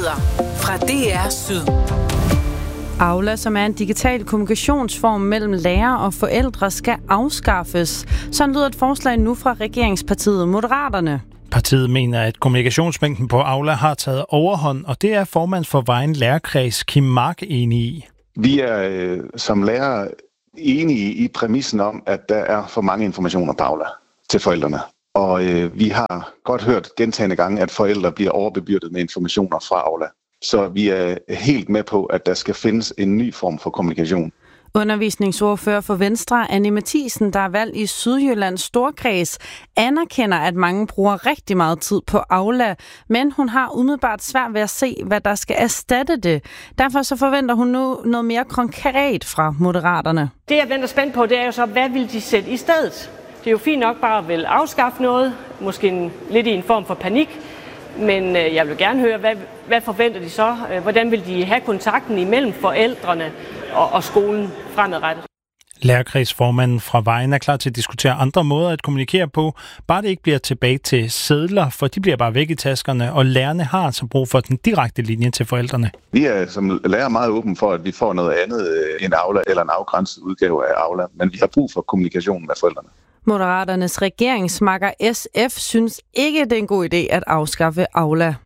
Nyheder fra DR Syd. Aula, som er en digital kommunikationsform mellem lærere og forældre, skal afskaffes. Sådan lyder et forslag nu fra regeringspartiet Moderaterne. Partiet mener, at kommunikationsmængden på Aula har taget overhånd, og det er formand for Vejen Lærerkreds Kim Mark enig i. Vi er som lærere enige i præmissen om, at der er for mange informationer på Aula til forældrene. Og vi har godt hørt gentagne gange, at forældre bliver overbebyrdet med informationer fra Aula. Så vi er helt med på, at der skal findes en ny form for kommunikation. Undervisningsordfører for Venstre, Anne Matthiesen, der er valgt i Sydjyllands Storkreds, anerkender, at mange bruger rigtig meget tid på Aula, men hun har umiddelbart svært ved at se, hvad der skal erstatte det. Derfor så forventer hun nu noget mere konkret fra Moderaterne. Det, jeg venter spændt på, det er jo så, hvad vil de sætte i stedet? Det er jo fint nok bare at vil afskaffe noget, måske lidt i en form for panik, men jeg vil gerne høre, hvad forventer de så? Hvordan vil de have kontakten imellem forældrene og skolen fremadrettet? Lærerkredsformanden fra Vejen er klar til at diskutere andre måder at kommunikere på, bare det ikke bliver tilbage til sedler, for de bliver bare væk i taskerne, og lærerne har altså brug for den direkte linje til forældrene. Vi er som lærer meget åben for, at vi får noget andet end Aula eller en afgrænset udgave af Aula, men vi har brug for kommunikationen med forældrene. Moderaternes regeringsmakker SF synes ikke, det er en god idé at afskaffe Aula.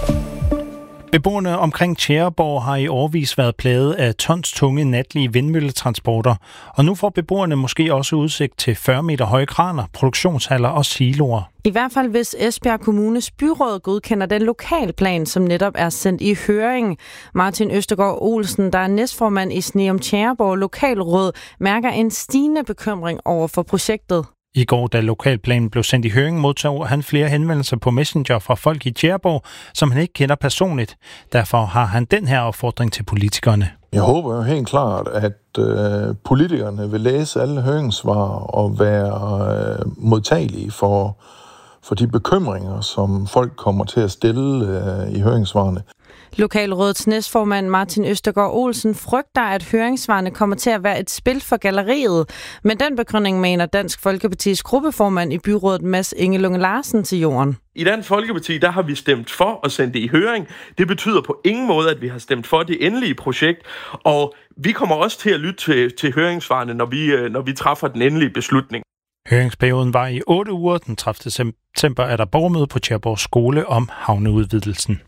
Beboerne omkring Tjæreborg har i årevis været plaget af tonstunge natlige vindmølletransporter, og nu får beboerne måske også udsigt til 40 meter høje kraner, produktionshaller og siloer. I hvert fald hvis Esbjerg Kommunes byråd godkender den lokalplan, som netop er sendt i høring. Martin Østergaard Olsen, der er næstformand i Sneum Tjæreborg Lokalråd, mærker en stigende bekymring over for projektet. I går, da lokalplanen blev sendt i høring, modtog han flere henvendelser på Messenger fra folk i Tjæreborg, som han ikke kender personligt. Derfor har han den her opfordring til politikerne. Jeg håber jo helt klart, at politikerne vil læse alle høringssvar og være modtagelige for de bekymringer, som folk kommer til at stille i høringssvarene. Lokalrådets næstformand Martin Østergaard Olsen frygter, at høringssvarene kommer til at være et spil for galleriet. Men den begrunding mener Dansk Folkepartis gruppeformand i byrådet Mads Inge Lunge Larsen til jorden. I Dansk Folkeparti, der har vi stemt for at sende det i høring. Det betyder på ingen måde, at vi har stemt for det endelige projekt. Og vi kommer også til at lytte til høringssvarene, når vi træffer den endelige beslutning. Høringsperioden var i 8 uger. Den 30. september er der borgermøde på Tjæreborg Skole om havneudvidelsen.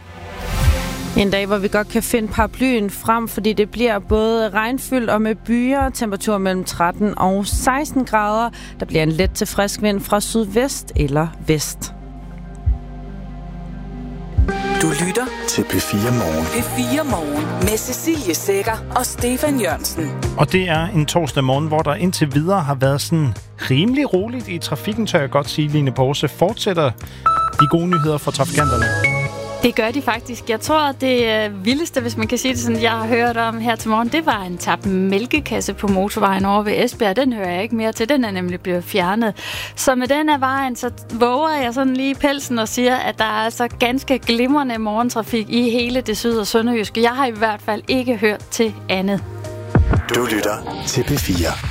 En dag, hvor vi godt kan finde paraplyen frem, fordi det bliver både regnfyldt og med byer. Temperatur mellem 13 og 16 grader. Der bliver en let til frisk vind fra sydvest eller vest. Du lytter til P4 Morgen. P4 Morgen med Cecilie Sækker og Stefan Jørgensen. Og det er en torsdag morgen, hvor der indtil videre har været sådan rimelig roligt i trafikken, tør jeg godt sige. Line Poulsen fortsætter de gode nyheder for trafikanterne. Det gør de faktisk. Jeg tror, at det vildeste, hvis man kan sige det sådan, jeg har hørt om her til morgen, det var en tabt mælkekasse på motorvejen over ved Esbjerg. Den hører jeg ikke mere til. Den er nemlig blevet fjernet. Så med den af vejen, så våger jeg sådan lige pelsen og siger, at der er altså ganske glimrende morgentrafik i hele det syd- og sønderjyske. Jeg har i hvert fald ikke hørt til andet. Du lytter til P4.